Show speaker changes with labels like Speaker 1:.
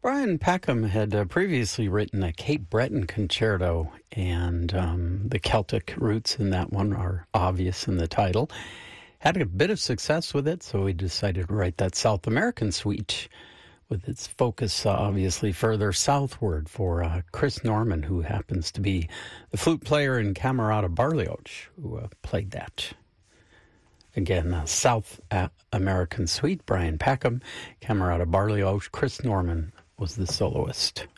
Speaker 1: Brian Packham had previously written a Cape Breton concerto, and the Celtic roots in that one are obvious in the title. Had a bit of success with it, so we decided to write that South American suite with its focus obviously further southward for Chris Norman, who happens to be the flute player in Camerata Barlioch, who played that. Again, South American suite, Brian Packham, Camerata Barlioch, Chris Norman was the soloist.